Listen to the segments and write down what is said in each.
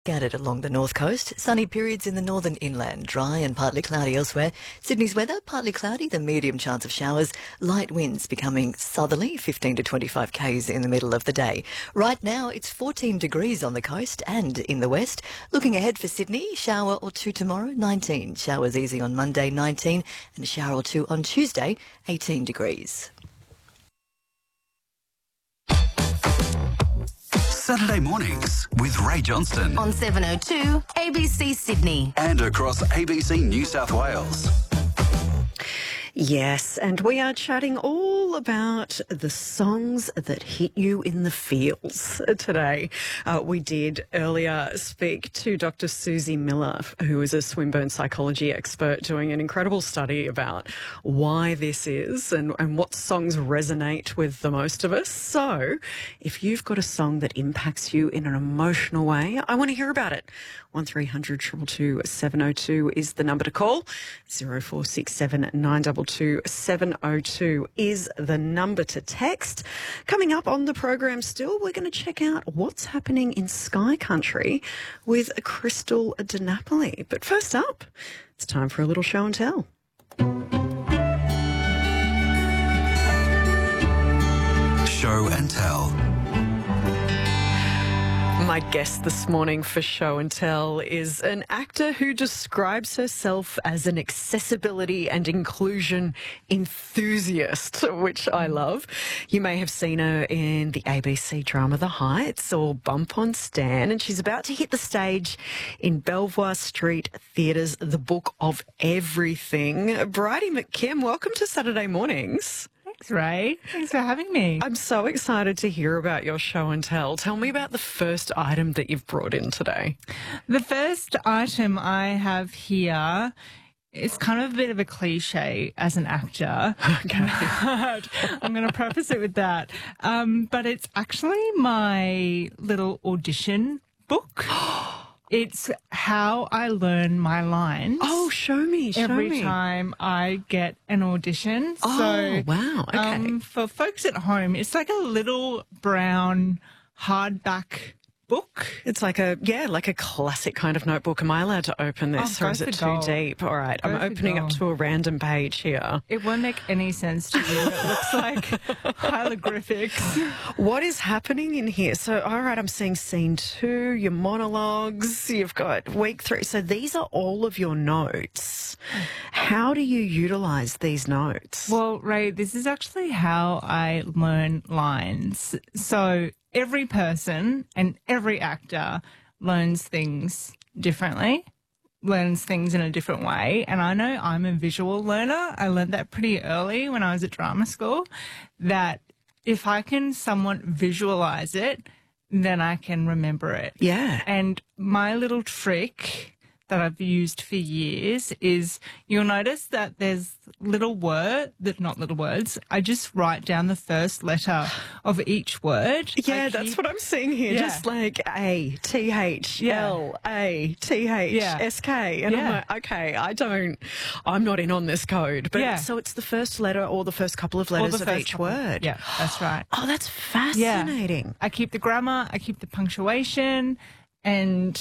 Scattered along the north coast, sunny periods in the northern inland, dry and partly cloudy elsewhere. Sydney's weather, partly cloudy, the medium chance of showers, light winds becoming southerly, 15 to 25 k's in the middle of the day. Right now, it's 14 degrees on the coast and in the west. Looking ahead for Sydney, shower or two tomorrow, 19. Showers easy on Monday, 19, and a shower or two on Tuesday, 18 degrees. Saturday mornings with Ray Johnston. On 702 ABC Sydney. And across ABC New South Wales. Yes, and we are chatting all about the songs that hit you in the feels today. We did earlier speak to Dr. Susie Miller, who is a Swinburne psychology expert doing an incredible study about why this is and what songs resonate with the most of us. So if you've got a song that impacts you in an emotional way, I want to hear about it. 1300 222 702 is the number to call. 0467 922 702 is the number to text. Coming up on the program still, we're going to check out what's happening in Sky Country with Crystal DiNapoli. But first up, it's time for a little show and tell. Show and tell. My guest this morning for Show and Tell is an actor who describes herself as an accessibility and inclusion enthusiast, which I love. You may have seen her in the ABC drama The Heights or Bump on Stan, and she's about to hit the stage in Belvoir Street Theatre's The Book of Everything. Bridie McKim, welcome to Saturday Mornings. Thanks, Ray. Thanks for having me. I'm so excited to hear about your show and tell. Tell me about the first item that you've brought in today. The first item I have here is kind of a bit of a cliche as an actor. Okay. I'm going to preface it with that. But it's actually my little audition book. It's how I learn my lines. Oh, show me. Every time I get an audition. Oh, wow. Okay. For folks at home, it's like a little brown hardback book. It's like a classic kind of notebook. Am I allowed to open this, or is it too deep? All right, I'm opening up to a random page here. It won't make any sense to you. It looks like hieroglyphics. What is happening in here? So, all right, I'm seeing scene 2, your monologues, you've got week 3. So these are all of your notes. How do you utilise these notes? Well, Ray, this is actually how I learn lines. So every person and every actor learns things differently, learns things in a different way. And I know I'm a visual learner. I learned that pretty early when I was at drama school, that if I can somewhat visualize it, then I can remember it. Yeah. And my little trick that I've used for years is you'll notice that there's not little words. I just write down the first letter of each word. Yeah, that's what I'm seeing here. Yeah. Just like A, T, H, L, A, T, H, S, K. And I'm like, okay, I'm not in on this code. But so it's the first letter or the first couple of letters of each word. Yeah, that's right. Oh, that's fascinating. Yeah. I keep the grammar, I keep the punctuation, and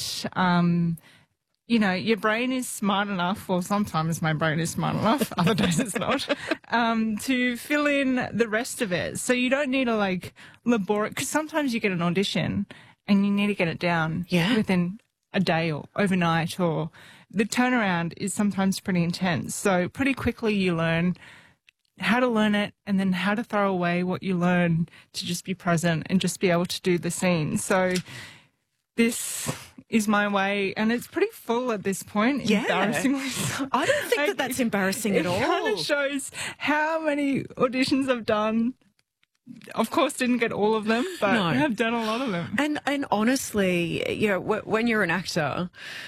you know, your brain is smart enough, well, sometimes my brain is smart enough, other days it's not, to fill in the rest of it. So you don't need to, laborious, because sometimes you get an audition and you need to get it down within a day or overnight, or the turnaround is sometimes pretty intense. So pretty quickly you learn how to learn it and then how to throw away what you learn to just be present and just be able to do the scene. So this is my way, and it's pretty full at this point, embarrassingly. I don't think that's embarrassing at all. It kind of shows how many auditions I've done. Of course, didn't get all of them, but I've done a lot of them. And honestly, you know, when you're an actor,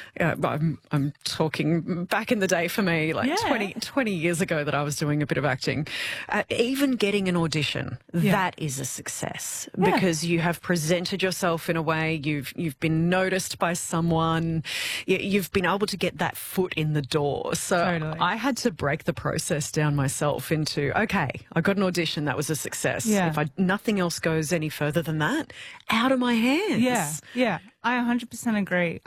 I'm talking back in the day for me, 20 years ago that I was doing a bit of acting, even getting an audition, that is a success because you have presented yourself in a way, you've been noticed by someone, you've been able to get that foot in the door. So I had to break the process down myself into, okay, I got an audition, that was a success. If nothing else goes any further than that, out of my hands. Yeah, I 100% agree.